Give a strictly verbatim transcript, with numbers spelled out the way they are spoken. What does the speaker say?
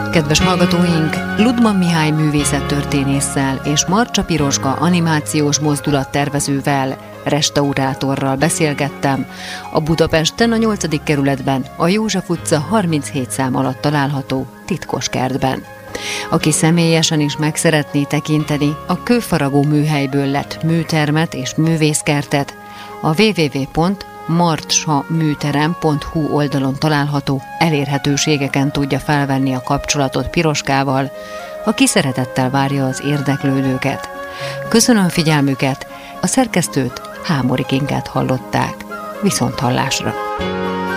Kedves hallgatóink, Ludman Mihály művészettörténésszel és Marcsa Piroska animációs mozdulattervezővel, restaurátorral beszélgettem a Budapesten, a nyolcadik kerületben, a József utca harminchét szám alatt található titkos kertben. Aki személyesen is meg szeretné tekinteni a kőfaragó műhelyből lett műtermet és művészkertet, a double-u double-u double-u pont marcsaműterem pont hu oldalon található elérhetőségeken tudja felvenni a kapcsolatot Piroskával, aki szeretettel várja az érdeklődőket. Köszönöm figyelmüket, a szerkesztőt, Hámori Kinkát hallották. Viszonthallásra!